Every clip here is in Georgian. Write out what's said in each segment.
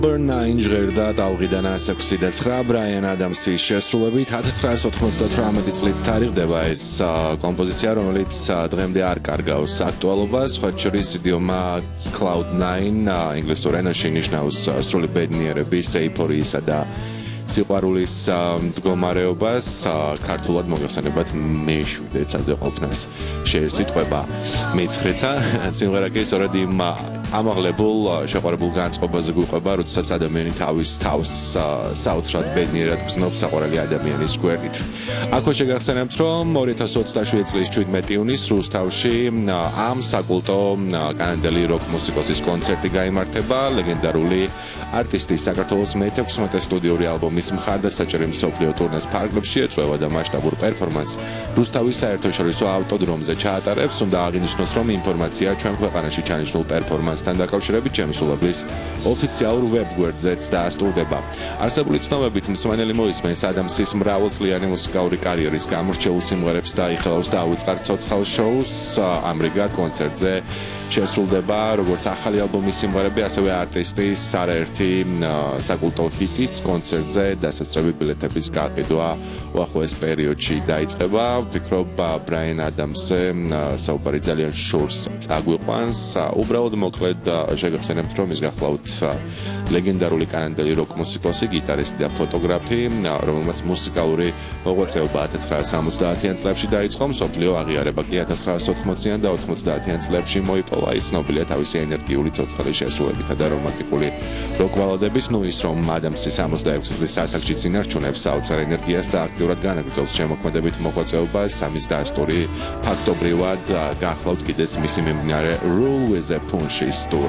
9 ჟღერდა ტალღიდან 169 ბრაიან ადამსის შესრულებით 1998 წლით თარიღდება ეს კომპოზიცია, რომელიც დღემდე არ კარგავს აქტუალობას, სხვა შორის იდიომა Cloud9 ინგლისურ ენაში ნიშნავს სრული ბედნიერების, ეიფორიისა და სიყვარულის მდგომარეობას, ქართულად მოგეხსენებათ მე-7 ეცაზე ყოფნას შეესიტყვება მეცხრეცა, სიმღერა კი სწორედ იმ ამაღლებულ შეყვარებულ განწყობაზე გვიყვება, როდესაც ადამიანი თავის თავს საოცრად ბედნიერად გრძნობს საყვარელი ადამიანის გვერდით. აქვე შეგახსენებთ, რომ 2027 წლის 17 იუნის რუსთავში ამ საკულტო კანადელი როკ მუსიკოსის კონცერტი გაიმართება, ლეგენდარული არტისტის საქართველოს მე-16 სტუდიური ალბომის მხარდასაჭერი მსოფლიო ტურნეს ფარგლებში ეწევა და მასშტაბურ პერფორმანსს რუსთავის საერთაშორისო ავტოდრომზე ჩაატარებს. უნდა აღინიშნოს, რომ ინფორმაცია ჩვენ ქვეყანაში ჩანიშნულ პერფორმანსთან დაკავშირებით ჩემსულების ოფიციალურ ვებგვერდზეც დაასტურდება. არსებული ცნობებით მსმენელი მოისმენს ადამსის მრავალწლიანი მუსიკალური კარიერის გამორჩეულ სიმღერებს და იხილავს დაუწყარ ცოცხალ შოუს. ამრიგად კონცერტზე შესრულდება როგორც ახალი ალბომის სიმღერები, ასევე არტისტის არაერთი საკულტო ჰიტიც. კონცერტზე დასასწრები ბილეთების გაყიდვა უახლოეს პერიოდში დაიწყება. ვფიქრობ, ბრაიან ადამსზე საუბარი ძალიან შორს წაგვიყვანს. უბრალოდ მოკლედ შეგახსენებთ, რომ ის გახლავთ ლეგენდარული კანადელი როკ მუსიკოსი, გიტარისტი და ფოტოგრაფი, რომელმაც მუსიკალური მოღვაწეობა 1970-იან წლებში დაიწყო, მსოფლიო აღიარება კი 1980-იან და 90-იან წლებში მოიპოვა. ის ცნობილია თავისი ენერგიული ცოცხალი შესრულებითა და რომანტიკული როკ ბალადებით. ის რომ ადამსის 66 წლის ასაკში წინარჩუნებს საოცარ ენერგიას და აქტიურად განაგრძობს შემოქმედებით მოღვაწეობას, ამის დასტური ფაქტობრივად გახლავთ კიდეც მისი მიმდინარე Rule with a Punches tour.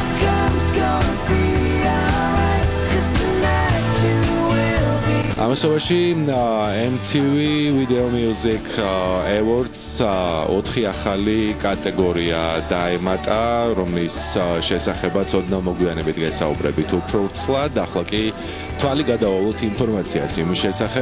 ამასობაში MTV Video Music Awards 4 ახალი კატეგორია დაემატა, რომლის შესახებაც ოდნავ მოგვიანებით გესაუბრებით უფრო ცვლად. ახლა კი თვალი გადავალოთ ინფორმაციას იმის შესახებ,